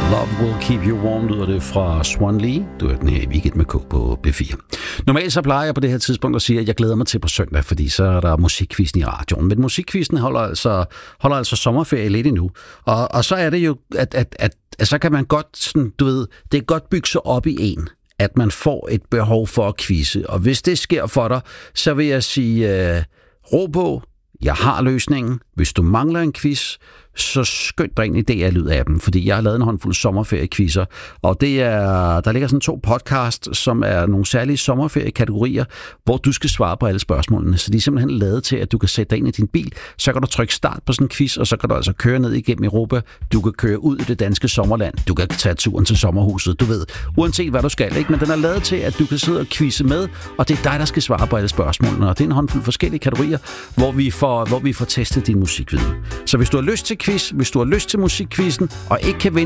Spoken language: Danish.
Love Will Keep You Warm lyder det fra Swan Lee. Du er den her i Weekend med K på B4. Normalt så plejer jeg på det her tidspunkt at sige, at jeg glæder mig til på søndag, fordi så er der musikquizzen i radioen. Men musikquizzen holder altså sommerferie lidt endnu. Og så er det jo, at så kan man godt, sådan, du ved, det er godt bygge sig op i en, at man får et behov for at quizze. Og hvis det sker for dig, så vil jeg sige, ro på, jeg har løsningen. Hvis du mangler en quiz, så skynd dig ind i DR-lyd-appen, fordi jeg har lavet en håndfuld sommerferie-quizzer, og der ligger sådan 2 podcast, som er nogle særlige sommerferie-kategorier, hvor du skal svare på alle spørgsmålene, så de er simpelthen lavet til, at du kan sætte dig ind i din bil, så kan du trykke start på sådan en quiz, og så kan du altså køre ned igennem Europa, du kan køre ud i det danske sommerland, du kan tage turen til sommerhuset, du ved, uanset hvad du skal, ikke? Men den er lavet til, at du kan sidde og quizze med, og det er dig, der skal svare på alle spørgsmålene, og det er en håndfuld forskellige kategorier, hvor vi får testet din musikviden. Så hvis du har lyst til quiz, hvis du har lyst til musikquizzen, og ikke kan vinde